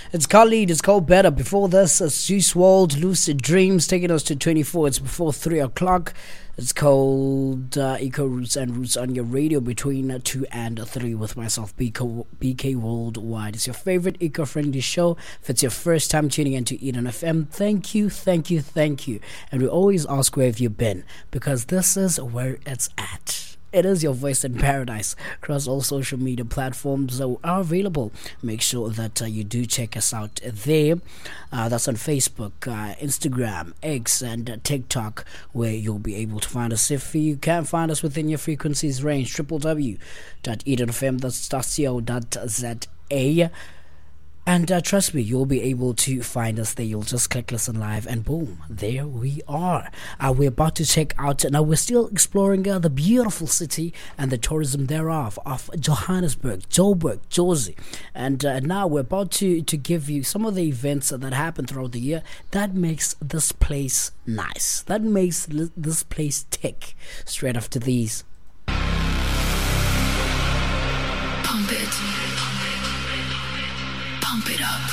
It's Khalid, it's called Better. Before this, it's Juice WRLD, Lucid Dreams, taking us to 24. It's before 3 o'clock. It's called Eco Roots and Roots on your radio between 2 and 3 with myself, BK Worldwide. It's your favorite eco-friendly show. If it's your first time tuning into Eden FM, thank you. And we always ask, where have you been? Because this is where it's at. It is your voice in paradise across all social media platforms that are available. Make sure that you do check us out there. That's on Facebook, Instagram, X, and TikTok, where you'll be able to find us. If you can't find us within your frequencies range, www.edenfm.co.za. And trust me, you'll be able to find us there. You'll just click listen live and boom, there we are. We're about to check out, now we're still exploring the beautiful city and the tourism thereof of Johannesburg, Joburg, Jozi. And now we're about to give you some of the events that happen throughout the year that makes this place nice, that makes this place tick. Straight after these. Pump it. Pump it up.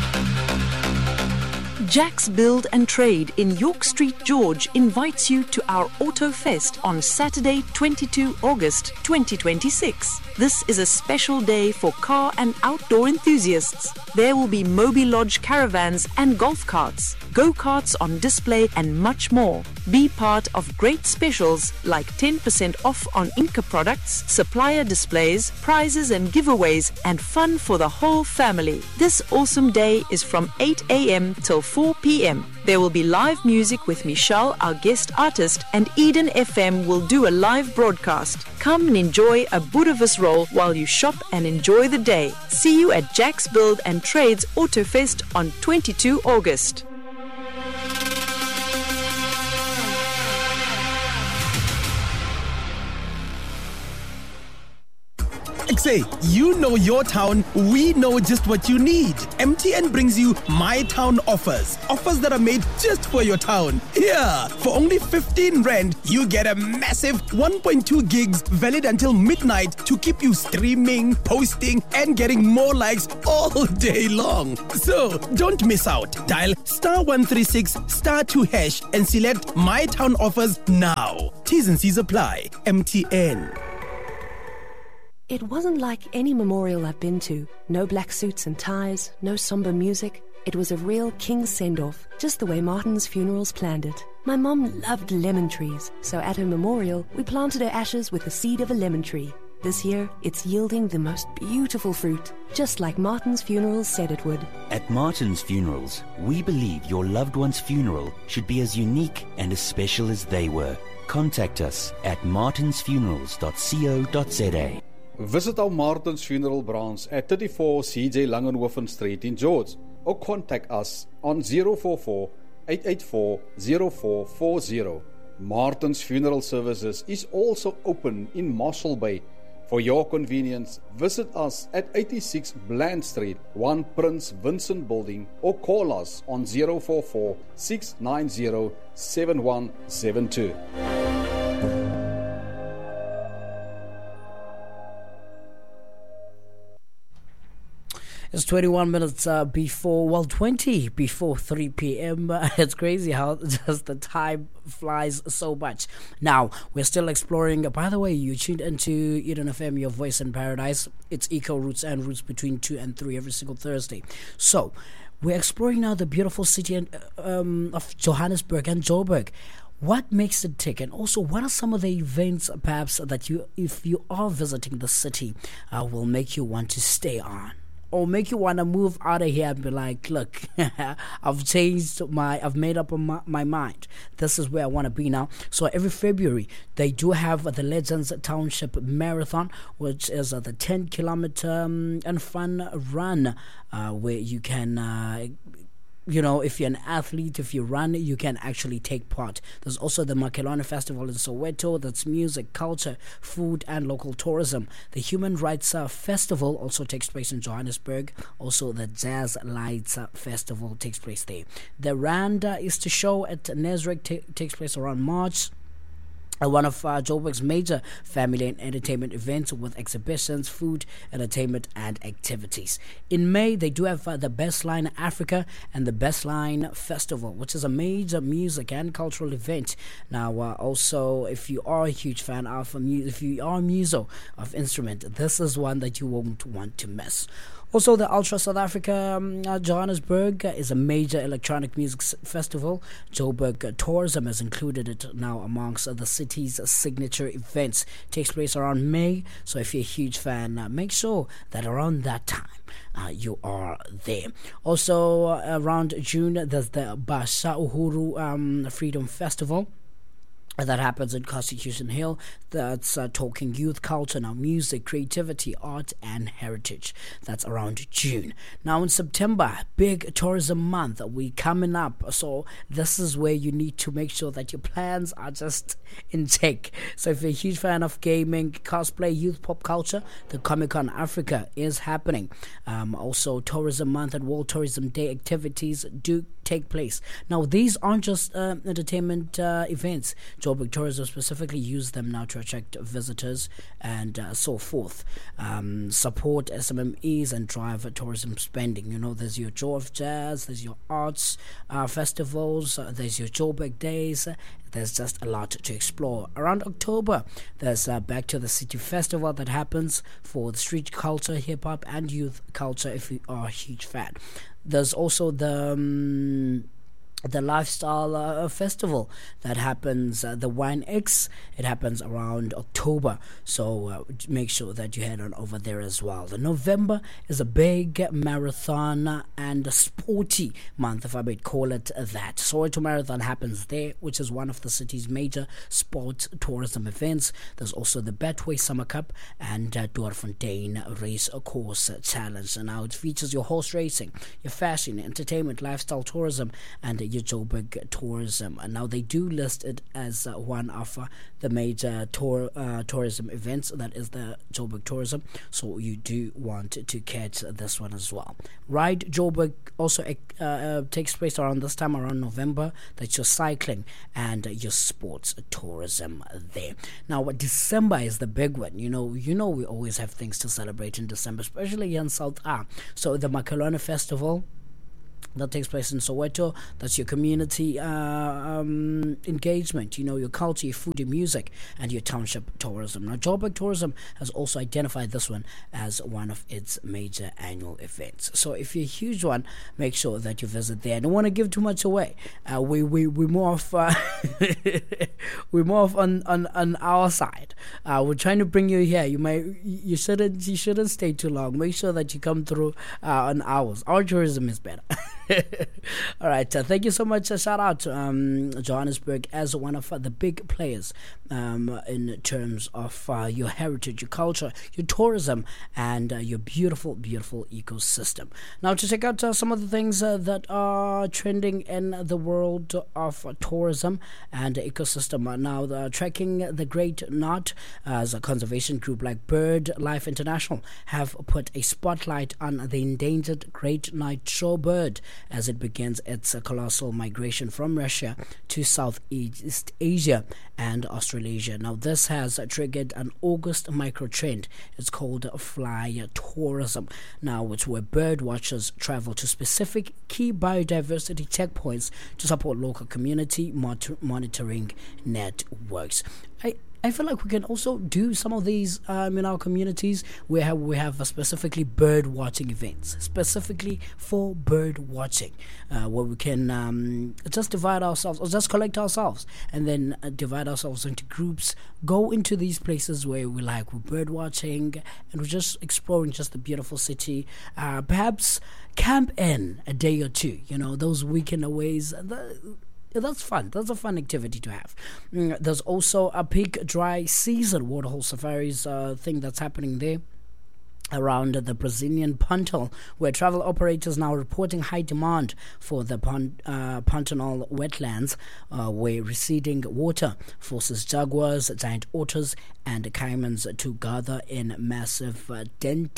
Jack's Build and Trade in York Street, George invites you to our Auto Fest on Saturday, 22 August 2026. This is a special day for car and outdoor enthusiasts. There will be Moby Lodge caravans and golf carts, go-karts on display and much more. Be part of great specials like 10% off on Inca products, supplier displays, prizes and giveaways, and fun for the whole family. This awesome day is from 8 a.m. till 4 p.m. There will be live music with Michelle, our guest artist, and Eden FM will do a live broadcast. Come and enjoy a Boerewors roll while you shop and enjoy the day. See you at Jack's Build and Trades Autofest on 22 August. Say, you know your town, we know just what you need. MTN brings you My Town offers. Offers that are made just for your town. Yeah, for only 15 Rand, you get a massive 1.2 gigs valid until midnight to keep you streaming, posting, and getting more likes all day long. So, don't miss out. Dial *136 *2# and select My Town offers now. T's and C's apply. MTN. It wasn't like any memorial I've been to. No black suits and ties, no somber music. It was a real king's send-off, just the way Martin's Funerals planned it. My mom loved lemon trees, so at her memorial, we planted her ashes with the seed of a lemon tree. This year, it's yielding the most beautiful fruit, just like Martin's Funerals said it would. At Martin's Funerals, we believe your loved one's funeral should be as unique and as special as they were. Contact us at martinsfunerals.co.za. Visit our Martin's Funeral branch at 34 CJ Langenhoven Street in George, or contact us on 044-884-0440. Martin's Funeral Services is also open in Marshall Bay. For your convenience, visit us at 86 Bland Street, 1 Prince Vincent Building, or call us on 044-690-7172. It's 21 minutes before 20 before 3 p.m. It's crazy how just the time flies so much. Now, we're still exploring. By the way, you tuned into Eden FM, your voice in paradise. It's Eco Roots and Roots between 2 and 3 every single Thursday. So, we're exploring now the beautiful city of Johannesburg and Joburg. What makes it tick? And also, what are some of the events, perhaps, that you, if you are visiting the city, will make you want to stay on? Or make you want to move out of here and be like, look, I've made up my mind. This is where I want to be now. So every February, they do have the Legends Township Marathon, which is the 10-kilometer and fun run where you can... if you're an athlete, if you run, you can actually take part. There's also the Makelwane Festival in Soweto. That's music, culture, food, and local tourism. The Human Rights Festival also takes place in Johannesburg. Also, the Jazz Lights Festival takes place there. The Rand Easter Show at Nasrec takes place around March. one of Joburg's major family and entertainment events with exhibitions, food, entertainment, and activities. In May, they do have the Best Line Africa and the Best Line Festival, which is a major music and cultural event. Now, also, if you are a huge fan of if you are a muso of instrument, this is one that you won't want to miss. Also, the Ultra South Africa Johannesburg is a major electronic music festival. Joburg Tourism has included it now amongst the city's signature events. It takes place around May, so if you're a huge fan, make sure that around that time you are there. Also, around June, there's the Basha Uhuru Freedom Festival. That happens in Constitution Hill. That's talking youth culture now, music, creativity, art, and heritage. That's around June. Now in September, big tourism month. We coming up, so this is where you need to make sure that your plans are just in check. So if you're a huge fan of gaming, cosplay, youth pop culture, the Comic-Con Africa is happening. Also, Tourism Month and World Tourism Day activities do take place. Now these aren't just entertainment events. Joburg Tourism specifically use them now to attract visitors and so forth. Support SMMEs and drive tourism spending. You know, there's your Joy of Jazz, there's your arts festivals, there's your Joburg Days. There's just a lot to explore. Around October, there's Back to the City Festival that happens for the street culture, hip-hop, and youth culture if you are a huge fan. There's also the lifestyle festival that happens, the Wine X. It happens around October, so make sure that you head on over there as well. The November is a big marathon and sporty month, if I may call it that. Soweto Marathon happens there, which is one of the city's major sports tourism events. There's also the Betway Summer Cup and Doorfontein Race Course Challenge. And now it features your horse racing, your fashion, entertainment, lifestyle tourism, and your Joburg Tourism. And now they do list it as one of the major tourism events. That is the Joburg Tourism. So you do want to catch this one as well. Ride Joburg also takes place around this time, around November. That's your cycling and your sports tourism there. Now, December is the big one. You know, we always have things to celebrate in December, especially here in South A. So the Makalwana Festival that takes place in Soweto. That's your community engagement, you know, your culture, your food, your music, and your township tourism. Now, Joburg Tourism has also identified this one as one of its major annual events. So if you're a huge one, make sure that you visit there. I don't want to give too much away. We more of we're more of on our side. We're trying to bring you here. You shouldn't stay too long. Make sure that you come through on ours. Our tourism is better. All right, thank you so much. Shout out to Johannesburg as one of the big players in terms of your heritage, your culture, your tourism, and your beautiful ecosystem. Now, to check out some of the things that are trending in the world of tourism and ecosystem. Now, tracking the Great Knot as a conservation group like BirdLife International have put a spotlight on the endangered Great Knot shorebird as it begins its colossal migration from Russia to Southeast Asia and Australasia. Now, this has triggered an August micro-trend. It's called fly tourism. Now, it's where bird watchers travel to specific key biodiversity checkpoints to support local community monitoring networks. I feel like we can also do some of these in our communities where we have specifically bird watching events, specifically for bird watching, where we can just divide ourselves or just collect ourselves and then divide ourselves into groups, go into these places where we're bird watching and we're just exploring just the beautiful city, perhaps camp in a day or two, those weekend aways. That's fun. That's a fun activity to have. There's also a peak dry season waterhole safaris thing that's happening there around the Brazilian Pantanal, where travel operators now reporting high demand for the Pantanal wetlands, where receding water forces jaguars, giant otters, and caimans to gather in massive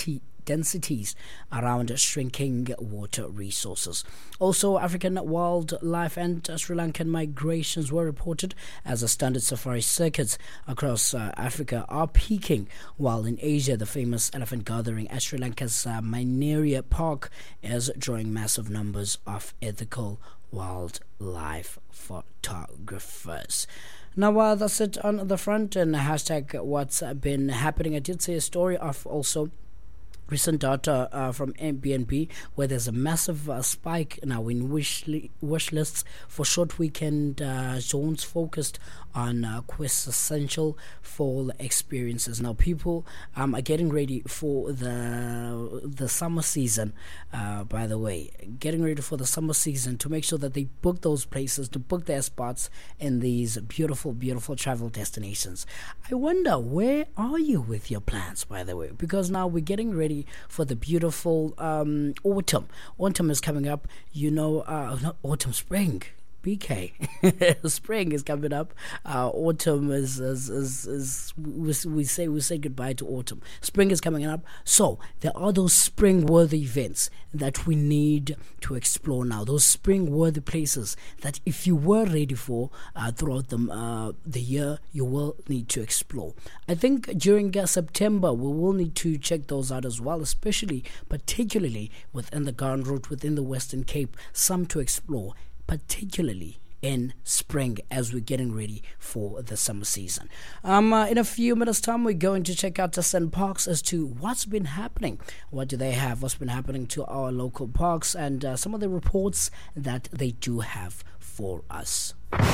densities around shrinking water resources. Also, African wildlife and Sri Lankan migrations were reported as the standard safari circuits across Africa are peaking, while in Asia, the famous elephant gathering at Sri Lanka's Mineria Park is drawing massive numbers of ethical wildlife photographers. Now, that's it on the front and hashtag what's been happening. I did see a story of also recent data from Airbnb where there's a massive spike now in wish lists for short weekend zones focused on quintessential fall experiences. Now people are getting ready for the summer season, by the way, getting ready for the summer season to make sure that they book those places, to book their spots in these beautiful travel destinations. I wonder, where are you with your plans, by the way? Because now we're getting ready for the beautiful autumn. Autumn is coming up, not autumn, spring. BK. Spring is coming up. Autumn is we say goodbye to autumn. Spring is coming up. So there are those spring-worthy events that we need to explore now. Those spring-worthy places that if you were ready for throughout the year, you will need to explore. I think during September we will need to check those out as well, particularly within the Garden Route, within the Western Cape, some to explore, particularly in spring as we're getting ready for the summer season. In a few minutes time, we're going to check out the St. Parks as to what's been happening. What do they have? What's been happening to our local parks and some of the reports that they do have for us.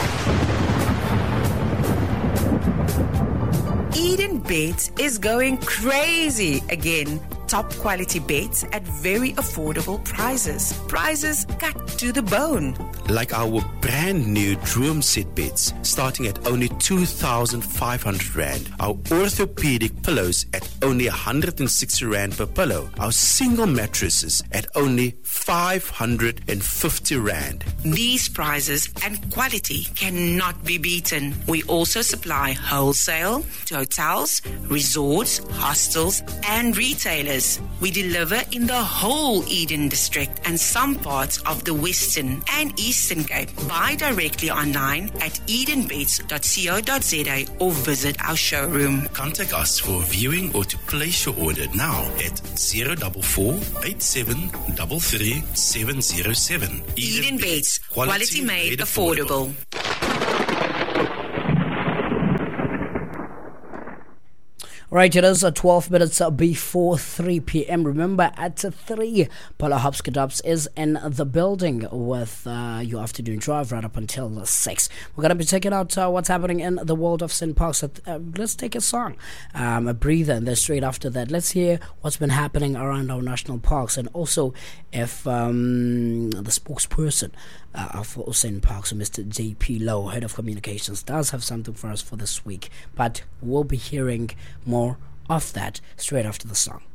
Eden Beds is going crazy again. Top quality beds at very affordable prices. Prices cut to the bone. Like our brand new Droom Set beds starting at only 2,500 Rand. Our orthopedic pillows at only 160 Rand per pillow. Our single mattresses at only 550 Rand. These prices and quality cannot be beaten. We also supply wholesale to hotels, resorts, hostels, and retailers. We deliver in the whole Eden District and some parts of the Western and Eastern Cape. Buy directly online at edenbeds.co.za or visit our showroom. Contact us for viewing or to place your order now at 044 8733 707. Eden Beds, quality made affordable. Right, it is 12 minutes before 3 p.m. Remember, at 3, Paula Hopskidubs is in the building with your afternoon drive right up until 6. We're going to be checking out what's happening in the world of St. Parks. Let's take a song, a breather, and then straight after that, let's hear what's been happening around our national parks, and also if the spokesperson for St. Parks, Mr. J.P. Lowe, Head of Communications, does have something for us for this week. But we'll be hearing more of that straight after the song.